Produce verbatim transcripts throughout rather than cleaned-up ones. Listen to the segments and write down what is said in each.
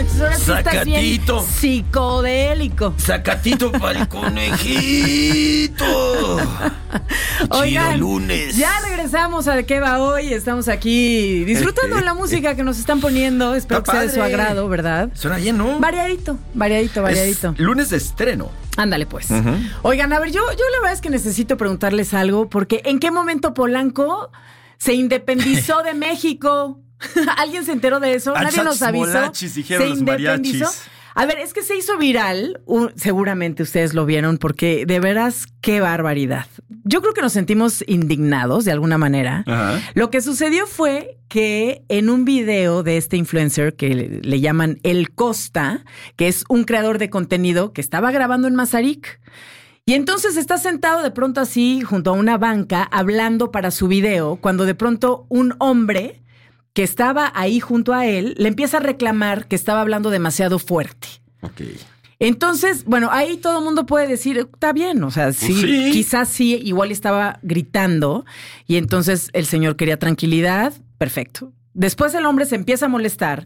Entonces ahora sí estás bien Sacatito. psicodélico. Sacatito pa'l conejito. Oigan, Chido lunes. ya regresamos a ¿De qué va hoy? Estamos aquí disfrutando de la música que nos están poniendo. Espero Está que sea de su padre. agrado, ¿verdad? Suena bien, ¿no? Variadito, variadito, variadito. Es lunes de estreno. Ándale, pues. Ujú. Oigan, a ver, yo, yo la verdad es que necesito preguntarles algo, porque ¿en qué momento Polanco se independizó de México? ¿Alguien se enteró de eso? Nadie nos Achachis, avisó. molachis, dijeron ¿Se los independizó? mariachis. A ver, es que se hizo viral, uh, seguramente ustedes lo vieron, porque de veras, qué barbaridad. Yo creo que nos sentimos indignados de alguna manera. Ajá. Lo que sucedió fue que en un video de este influencer que le, le llaman El Costa, que es un creador de contenido que estaba grabando en Mazarik, y entonces está sentado de pronto así junto a una banca hablando para su video, cuando de pronto un hombre que estaba ahí junto a él le empieza a reclamar que estaba hablando demasiado fuerte. Ok. Entonces, bueno, ahí todo el mundo puede decir, está bien, o sea, sí, sí. quizás sí, igual estaba gritando y entonces el señor quería tranquilidad, perfecto. Después el hombre se empieza a molestar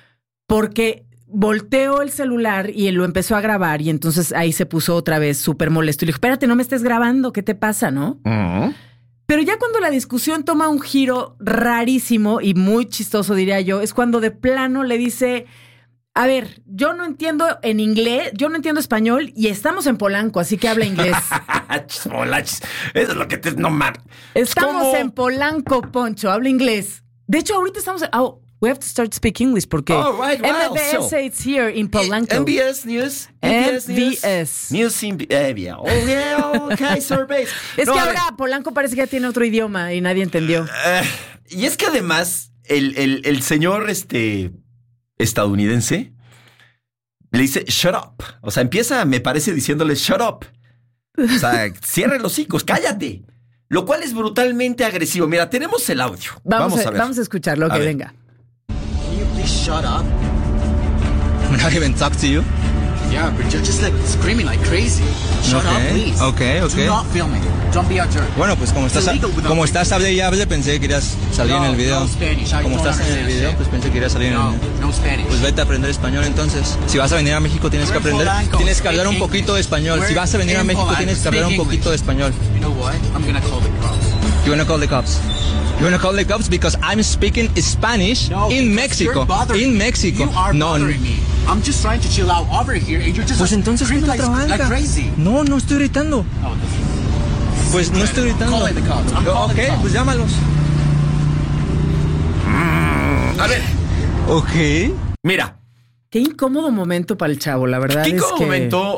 porque volteó el celular y él lo empezó a grabar y entonces ahí se puso otra vez súper molesto y le dijo, espérate, no me estés grabando, ¿qué te pasa, no? Ujú. Pero ya cuando la discusión toma un giro rarísimo y muy chistoso, diría yo, es cuando de plano le dice, a ver, yo no entiendo en inglés, yo no entiendo español y estamos en Polanco, así que habla inglés. Chis, molachis. Eso es lo que te... No mames. Estamos ¿Cómo? en Polanco, Poncho, habla inglés. De hecho, ahorita estamos... En, oh, we have to start speaking English porque Oh, right, M wow. B S So, it's here in Polanco. M B S News. M News. B S. News in eh, yeah. Oh, yeah, okay, surveys. Es No, que a ver, ahora Polanco parece que ya tiene otro idioma y nadie entendió. eh, y es que además, el, el, el señor este, estadounidense le dice, shut up. O sea, empieza, me parece, diciéndole, shut up. O sea, cierre los hocicos, cállate. Lo cual es brutalmente agresivo. Mira, tenemos el audio. Vamos, Vamos a, a ver. vamos a escucharlo, que ver. venga. Can you please shut up? When I even talk to you? Yeah, but you're just like screaming like crazy. Shut Okay, up, please. okay, okay. Do not film me. Don't be a jerk. Bueno, pues como It's estás, illegal without como me. estás hable y hable, pensé que querías salir No, en el video. no Spanish, I Como don't estás en el understand video, shit. pues pensé que querías salir en No, el video. no Spanish. Pues vete a aprender español entonces. Si vas a venir a México tienes que We're in aprender, Polanco, tienes que hablar un speak poquito de English. español. Si We're vas a venir a in México Polanco, tienes que hablar un speak poquito de español. You know what? I'm gonna call the cops. You wanna call the cops? You wanna call the cops because I'm speaking Spanish No, in because Mexico. you're bothering In me. Mexico. You are No, bothering me. I'm just trying to chill out over here and you're just pues like, entonces vete a screaming otra like, like banca. crazy. No, no estoy gritando. Oh, this- Pues no estoy gritando. calling the cops. I'm calling Ok, the cops. pues llámalos. A ver, Ok. mira. Qué incómodo momento para el chavo, la verdad. ¿Qué es incómodo que... momento?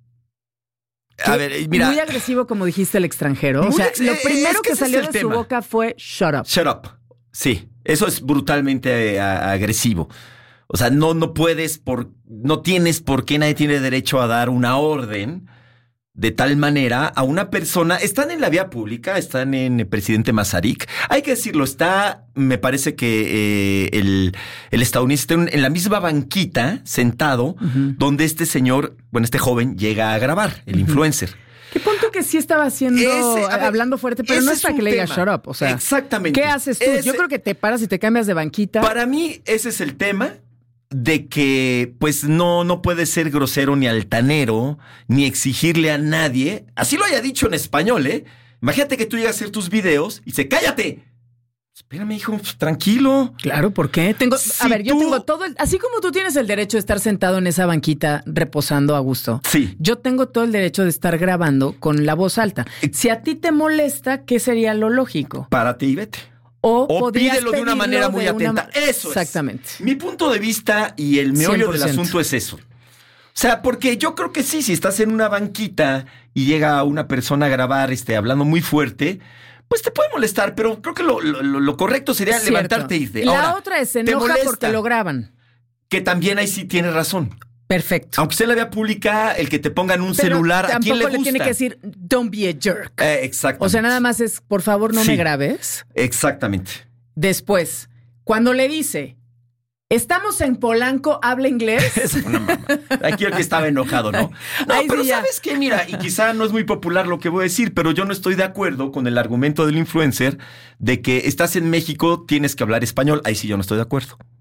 A Qué- ver, eh, mira. Muy agresivo, como dijiste, el extranjero. O Muy sea, ex- lo eh, primero es que que, ese salió es el de su tema. boca fue shut up. Shut up. Sí, eso es brutalmente eh, a- agresivo. O sea, no, no puedes, por, no tienes por qué, nadie tiene derecho a dar una orden de tal manera a una persona. Están en la vía pública, están en el presidente Mazarik. Hay que decirlo, está, me parece que eh, el, el estadounidense está en, en la misma banquita, sentado, donde este señor, bueno, este joven llega a grabar, el influencer. Qué punto que sí estaba haciendo, Ese, a ver, hablando fuerte, pero no ese es para es que un le digas tema. shut up. O sea, Exactamente. ¿qué haces tú? Ese- Yo creo que te paras y te cambias de banquita. Para mí, ese es el tema de que, pues, no, no puedes ser grosero ni altanero, ni exigirle a nadie. Así lo haya dicho en español, ¿eh? Imagínate que tú llegas a hacer tus videos y dice, ¡cállate! Espérame, hijo, tranquilo. Claro, ¿por qué? Tengo, a Si ver, yo tú- tengo todo el, así como tú tienes el derecho de estar sentado en esa banquita reposando a gusto. Sí. Yo tengo todo el derecho de estar grabando con la voz alta. Si a ti te molesta, ¿qué sería lo lógico? Párate y vete. O, O podrías pídelo de una pedirlo manera muy de una atenta. ma- Eso es. Exactamente. Mi punto de vista y el meollo del cien por ciento. asunto es eso. O sea, porque yo creo que sí, si estás en una banquita y llega una persona a grabar este, hablando muy fuerte, pues te puede molestar, pero creo que lo, lo, lo correcto sería Cierto. levantarte e irte. La Ahora, otra es se ¿te enoja molesta? porque lo graban. Que también ahí sí tiene razón. Perfecto. Aunque sea en la vía pública, el que te pongan un Pero celular, ¿a quién le tampoco gusta? le tiene que decir, don't be a jerk. Eh, exactamente. O sea, nada más es, por favor, no Sí. me grabes. Exactamente. Después, cuando le dice, estamos en Polanco, habla inglés. Es una mamá. Aquí el que estaba enojado, ¿no? No, Ahí pero sí ya. ¿sabes qué? Mira, y quizá no es muy popular lo que voy a decir, pero yo no estoy de acuerdo con el argumento del influencer de que estás en México, tienes que hablar español. Ahí sí yo no estoy de acuerdo.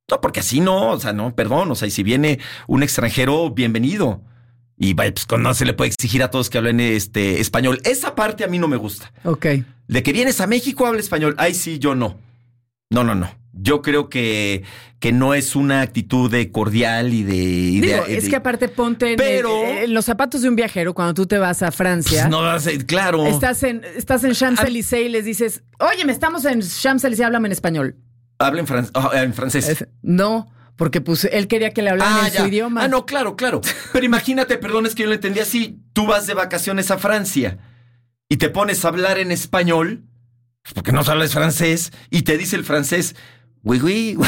No, porque así no, o sea, no, perdón, o sea, y si viene un extranjero, bienvenido. Y vaya, pues no se le puede exigir a todos que hablen este español. Esa parte a mí no me gusta. Ok. De que vienes a México, habla español. Ay, sí, yo no. No, no, no. Yo creo que, que no es una actitud de cordial y de... Y Digo, de, es de, que aparte ponte en, pero, el, en los zapatos de un viajero cuando tú te vas a Francia. Pues no vas a, claro. Estás en, estás en Champs-Élysées y les dices, oye, me estamos en Champs-Élysées, háblame en español. Habla en, fran oh, en francés. Es, no, porque pues él quería que le hablaran ah, en ya. su idioma. Ah, no, claro, claro. Pero imagínate, perdón, es que yo lo entendí así. Tú vas de vacaciones a Francia y te pones a hablar en español, porque no sabes francés, y te dice el francés... Uy, uy,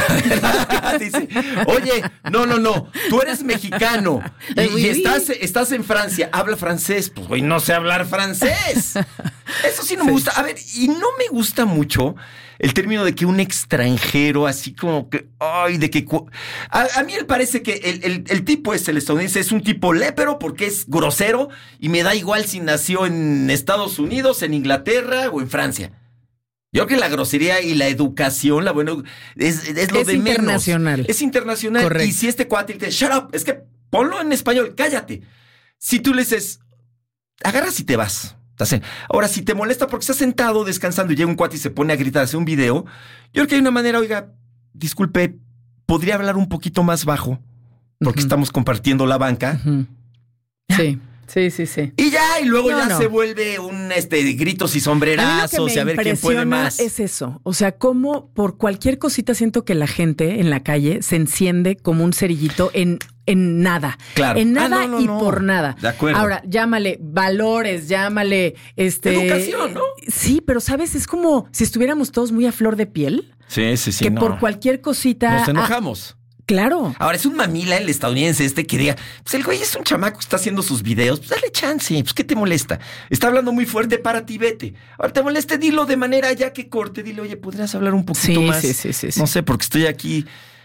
dice, oye, no, no, no, tú eres mexicano y, y estás, estás en Francia, habla francés, pues güey, no sé hablar francés. Eso sí no me gusta. A ver, y no me gusta mucho el término de que un extranjero, así como que, ay, de que... A, a mí me parece que el, el, el tipo es el estadounidense, es un tipo lépero porque es grosero y me da igual si nació en Estados Unidos, en Inglaterra o en Francia. Yo creo que la grosería y la educación, la buena, es, es lo es de menos. Es internacional. Es internacional. Correcto. Y si este cuate te dice, shut up, es que ponlo en español, cállate. Si tú le dices, agarras y te vas. Ahora, si te molesta porque estás sentado descansando y llega un cuate y se pone a gritar, hace un video, yo creo que hay una manera, oiga, disculpe, ¿podría hablar un poquito más bajo? Porque uh-huh. estamos compartiendo la banca. Uh-huh. Sí. Sí, sí, sí. Y ya, y luego no, ya no. se vuelve un este gritos y sombrerazos y a ver quién puede más. Es eso. O sea, cómo por cualquier cosita siento que la gente en la calle se enciende como un cerillito en, en nada. Claro. En nada ah, no, no, y no. por nada. De acuerdo. Ahora, llámale valores, llámale este. Educación, ¿no? Sí, pero sabes, es como si estuviéramos todos muy a flor de piel. Sí, sí, sí. Que no. por cualquier cosita. Nos enojamos. Ah, claro. Ahora, es un mamila el estadounidense este que diga, pues el güey es un chamaco, está haciendo sus videos, pues dale chance, pues ¿qué te molesta? Está hablando muy fuerte para ti, vete. Ahora te moleste, dilo de manera ya que corte, dile, oye, ¿podrías hablar un poquito sí, más? Sí, sí, sí, sí. No sé, porque estoy aquí.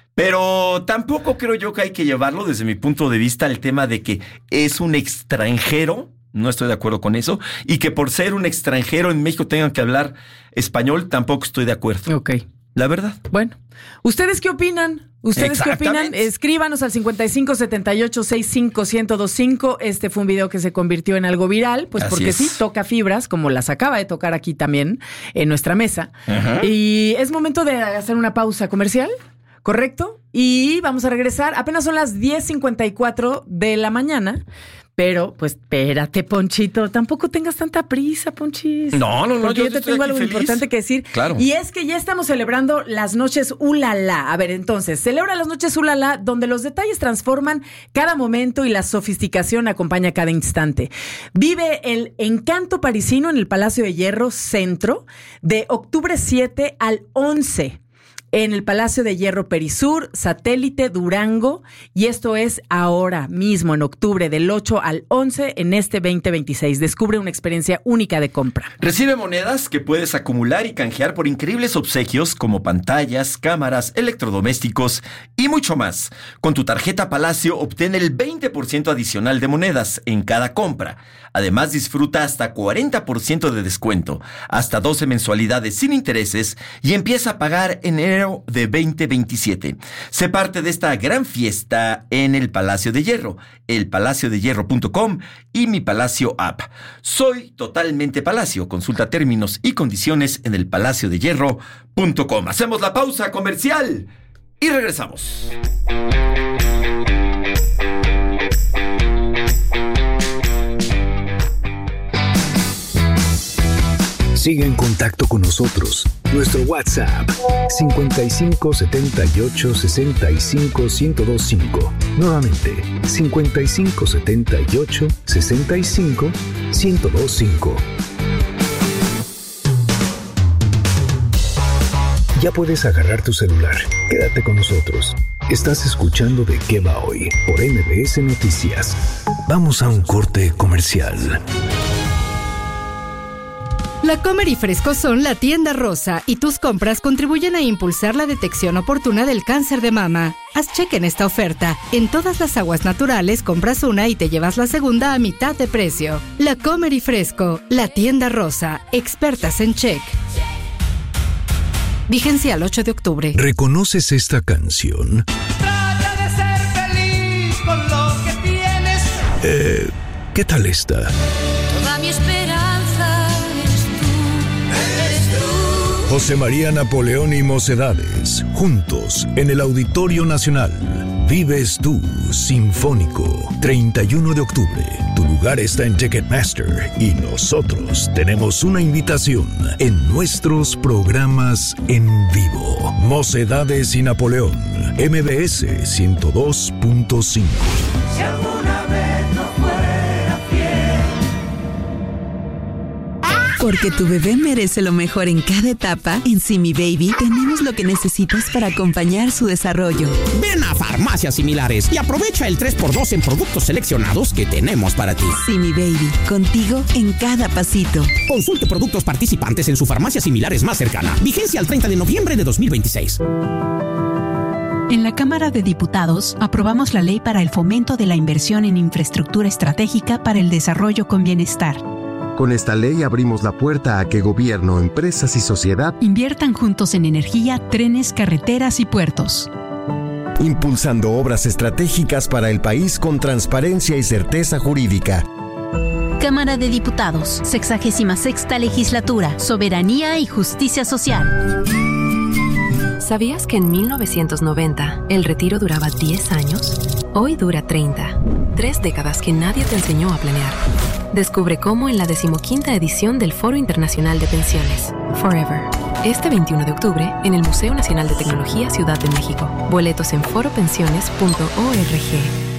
Pero tampoco creo yo que hay que llevarlo desde mi punto de vista al tema de que es un extranjero. No estoy de acuerdo con eso. Y que por ser un extranjero en México tengan que hablar español, tampoco estoy de acuerdo. Ok. La verdad. Bueno, ¿ustedes qué opinan? ¿Ustedes qué opinan? Escríbanos al cincuenta y cinco setenta y ocho sesenta y cinco ciento veinticinco. Este fue un video que se convirtió en algo viral, pues Así porque es. sí, toca fibras, como las acaba de tocar aquí también en nuestra mesa. Ajá. Y es momento de hacer una pausa comercial, ¿correcto? Y vamos a regresar. Apenas son las diez cincuenta y cuatro de la mañana. Pero, pues, espérate, Ponchito. Tampoco tengas tanta prisa, Ponchis. No, no, no. Porque yo, yo te estoy tengo aquí algo feliz. importante que decir. Claro. Y es que ya estamos celebrando las noches Ulala. A ver, entonces, celebra las noches Ulala, donde los detalles transforman cada momento y la sofisticación acompaña cada instante. Vive el encanto parisino en el Palacio de Hierro Centro de octubre siete al once. En el Palacio de Hierro Perisur, Satélite, Durango, y esto es ahora mismo, en octubre, del ocho al once, en este veinte veintiséis. Descubre una experiencia única de compra. Recibe monedas que puedes acumular y canjear por increíbles obsequios como pantallas, cámaras, electrodomésticos y mucho más. Con tu tarjeta Palacio obtén el veinte por ciento adicional de monedas en cada compra. Además, disfruta hasta cuarenta por ciento de descuento, hasta doce mensualidades sin intereses y empieza a pagar en enero de veinte veintisiete. Sé parte de esta gran fiesta en el Palacio de Hierro, el palacio de hierro punto com y mi Palacio App. Soy totalmente Palacio. Consulta términos y condiciones en el palacio de hierro punto com. Hacemos la pausa comercial y regresamos. Sigue en contacto con nosotros. Nuestro WhatsApp cincuenta y cinco setenta y ocho sesenta y cinco ciento veinticinco. Nuevamente cincuenta y cinco setenta y ocho sesenta y cinco ciento veinticinco. Ya puedes agarrar tu celular. Quédate con nosotros. Estás escuchando De Qué Va Hoy por M B S Noticias. Vamos a un corte comercial. La Comer y Fresco son la tienda rosa y tus compras contribuyen a impulsar la detección oportuna del cáncer de mama. Haz cheque en esta oferta. En todas las aguas naturales compras una y te llevas la segunda a mitad de precio. La Comer y Fresco, la tienda rosa, expertas en check. Vigencia al ocho de octubre. ¿Reconoces esta canción? Trata de ser feliz con lo que tienes. Eh, ¿qué tal esta? Toda mi esperanza eres tú, eres tú. José María Napoleón y Mocedades, juntos en el Auditorio Nacional. Vives tú, Sinfónico, treinta y uno de octubre. Tu lugar está en Ticketmaster y nosotros tenemos una invitación en nuestros programas en vivo. Mocedades y Napoleón, M B S ciento dos punto cinco. Si alguna vez no fuera fiel. Porque tu bebé merece lo mejor en cada etapa, en Simi Baby tenemos lo que necesitas para acompañar su desarrollo. Ven a Farmacias Similares y aprovecha el tres por dos en productos seleccionados que tenemos para ti. Simi Baby, contigo en cada pasito. Consulte productos participantes en su farmacia similares más cercana. Vigencia al treinta de noviembre de dos mil veintiséis. En la Cámara de Diputados aprobamos la ley para el fomento de la inversión en infraestructura estratégica para el desarrollo con bienestar. Con esta ley abrimos la puerta a que gobierno, empresas y sociedad inviertan juntos en energía, trenes, carreteras y puertos. Impulsando obras estratégicas para el país con transparencia y certeza jurídica. Cámara de Diputados, sexagésima sexta legislatura, soberanía y justicia social. ¿Sabías que en mil novecientos noventa el retiro duraba diez años? Hoy dura treinta. Tres décadas que nadie te enseñó a planear. Descubre cómo en la decimoquinta edición del Foro Internacional de Pensiones, Forever. Este veintiuno de octubre en el Museo Nacional de Tecnología Ciudad de México. Boletos en foro pensiones punto org.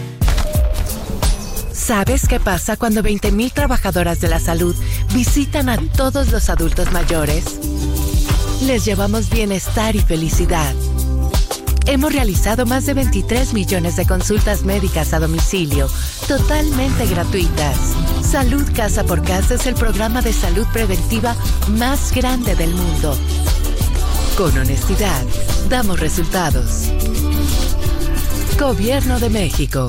¿Sabes qué pasa cuando veinte mil trabajadoras de la salud visitan a todos los adultos mayores? Les llevamos bienestar y felicidad. Hemos realizado más de veintitrés millones de consultas médicas a domicilio, totalmente gratuitas. Salud Casa por Casa es el programa de salud preventiva más grande del mundo. Con honestidad, damos resultados. Gobierno de México.